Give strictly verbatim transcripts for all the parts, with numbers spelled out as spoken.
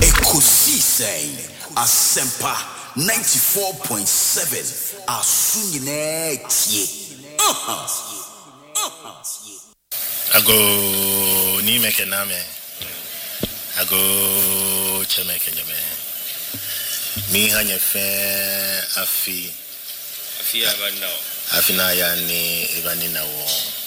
Ekosiseng Asempa ninety-four point seven Asunyine tie. Ago ni meke name. Ago chemeke nyame. Mi hanye fe afi. Afi abana. Afi na ya ni ibani na wo.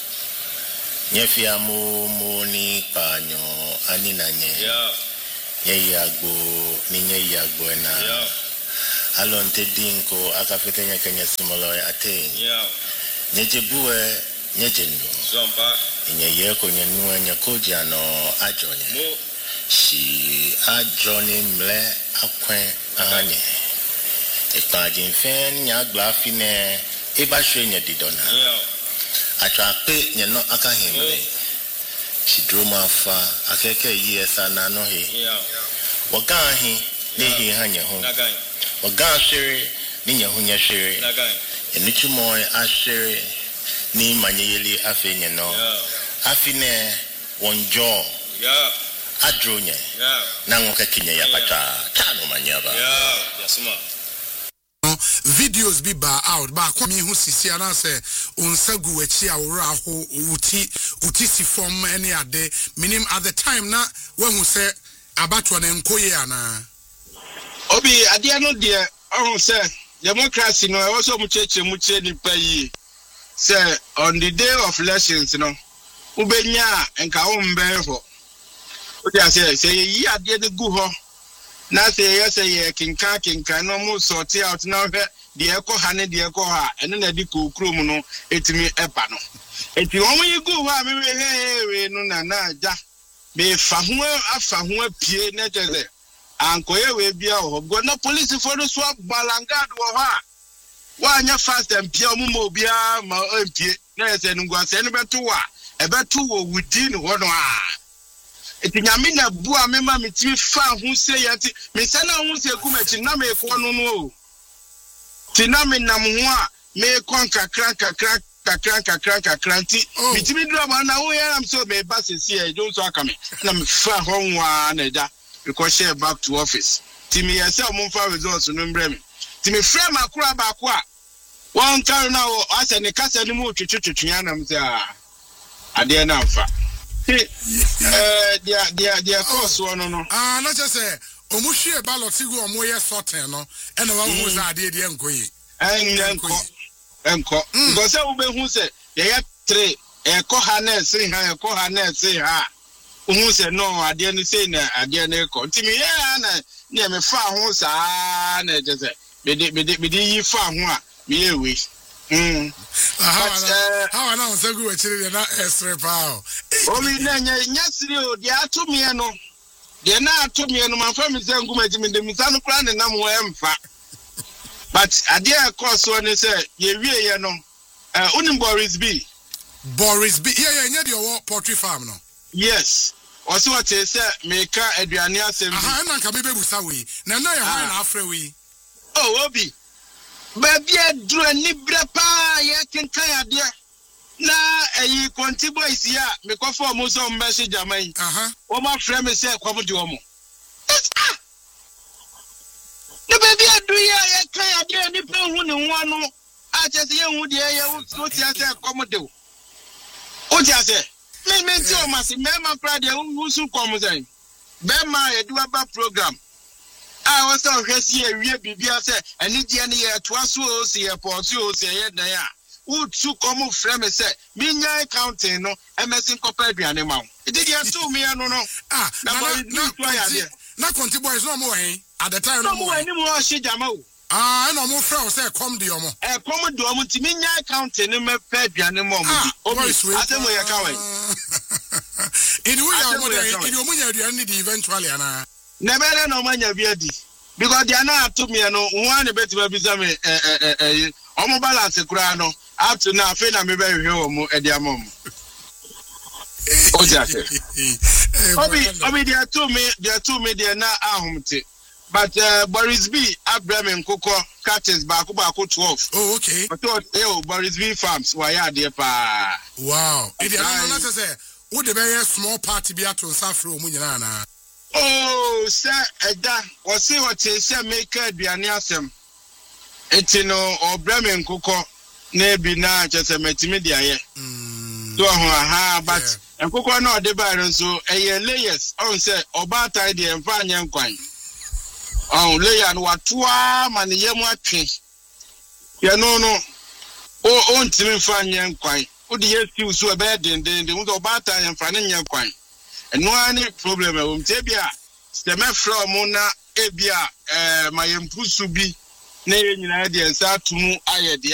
Nyefi amu mu ni panyo ani na nye. Yeah. Nye yagbo ni nye yagbo na. Yeah. Alon te dinko akafete nye kenye simolo ate. Yeah. Nye jebuwe nye jenu. Zomba. Nye yeko nye nuwe nye koja no ajonye. Mo. Shi ajonye mle akwen ahanye. Ekpanjin fen nya glafine eba shwe nye didona. Yeah. Atwa pe nye no akahimle. Shi droma fa akeke yesa na no he. Yeah. Wagahi ni hi hanye ho. Nagai. Wagan shere ni nye hu nye shere. Nagai. Enuchu moy ashere ni manyeli afi nye no. Yeah. Afi ne wonjo. Yeah. Adronye. Yeah. Na ngoka kinye ya pata tano manyaba. Yeah. Yasuma. Videos be ba out ba kwa mi hu sisi ana se onsagu echi awora ho uti uti si form any ade minim at the time na when hu se abatwa na nkoye ana obi ade no de ohun se democracy no e wo so mu cheche mu che nipa yi say on the day of elections no ubenya enka wo mbe ho o dia say say yi ade de gu ho na say yes say kinka kinka no mu sort out na hwe de eko ha ne de eko ha ene na di kokro mu no etimi eba no eti won yi gu ho a me he we no na na ja be fa ho afa ho apie na teze ankoye we bia ho go na police for so balangad wo ha wa nya fast and pia mu mo bia ma apie na ese ngwa se ne beto wa e beto wo within ho no a eti nyame na bua me ma me ti fa ho se yati me se na ho se ku machi na me ko no no ti na me nam ho a me kon kakra kakra kakra kakra kakra ti me ti mi dro ma na wo ya am so me ba se se e jo so aka me na me fa ho nwa na da because share back to office ti me yese mo fa results no mbre me ti me frame akura ba ko a won kan na wo ase ne kasa ni mu twetwetwe ya na me se a ade na mfa eh dia dia dia course one no ah na just say omuhwe ballot go omo ye sorting no e na wa hu za ade de enkoyi en enko enko because we be hu se ye ye three e ko ha na three ha e ko ha na three ha hu se no ade ni say na ade na ko ntimi ye na na me fa hu sa na je se me de me de me de yi fa hu a me ye we mm ah how na on segu we chiri na estre pa o mi na nya nya siri o de atumi e no de na atumi e no man fa mi se nguma ji mi de mi sa no kra ne nam wo emfa but ade e course one say ye wie ye no eh unim Boris B Boris B yeah yeah nya de wo poultry farm no yes osi what say me ka aduane asem bi aha na nka be bebusa we na na ye ho na afre we oh obi baby adru ni brepa ye kenkan ade na eyi konti boys ya me ko for mo so mbe jamai aha o ma frɛ me say kwam de o mo na baby adru ya ye kan ade ni pe hu ni nwa no a che se ye hu de ye wo ti ase kwam de o o ti ase me me ti o ma si me ma pra de hu su kwam say be ma ye do aba program I was on Hessie, we be say, and Indian year twice was here, Portu, say, yeah, who took common frame say, Minya counting, no, M S in compared animal. It did you to me, I don't know. Ah, now, Conti boys no more, eh? At the time, no more anymore, she jamo. Ah, no more friends say, come, dear, a common dormant Minya counting, and my pet animal. Oh, my sweet, I think we are going. In your money, eventually, Anna. Never no man ya biadi because they are not to me no one bet we be some eh eh eh omo balance kura no up to now fe na me be hwe omo e dia mom o ja se obi obi they are to me they are to me they na ahumte but uh, Boris B Abraham Nkoko catches back back twelve oh okay but eh Boris B farms why are there pa wow it is not say wo de be small party bi ato nsafre omo nyina na Oh, sir, Eda, or see what they say, make a bianiasem. Etino or Bremen Coco, maybe now just a multimedia. So, ha, but and Coco no the baron so a year layers on say, or bad idea and fine young quine. Oh, lay and what two man yamwa tree. Ya no, no. Oh, on Timmy fine young quine. Would you feel so bad and then the window bata and fine young quine? And no any problem um tebia the me from na ebia eh my empusu bi na ye nyina de nsa atumu ayede